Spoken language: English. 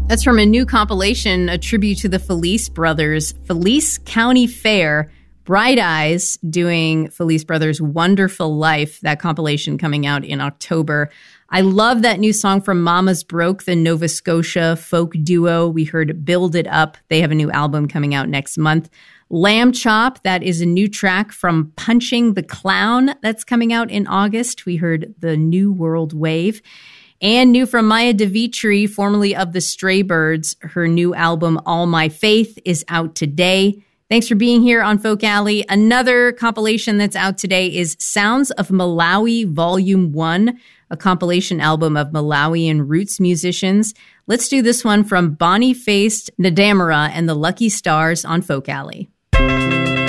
That's from a new compilation, a tribute to the Felice Brothers, Felice County Fair. Bright Eyes doing Felice Brothers' Wonderful Life, that compilation coming out in October. I love that new song from Mama's Broke, the Nova Scotia folk duo. We heard Build It Up. They have a new album coming out next month. Lamb Chop, that is a new track from Punching the Clown that's coming out in August. We heard The New World Wave. And new from Maya DeVitri, formerly of the Stray Birds. Her new album, All My Faith, is out today. Thanks for being here on Folk Alley. Another compilation that's out today is Sounds of Malawi Volume 1, a compilation album of Malawian roots musicians. Let's do this one from Bonnie Faced Ndamara and the Lucky Stars on Folk Alley.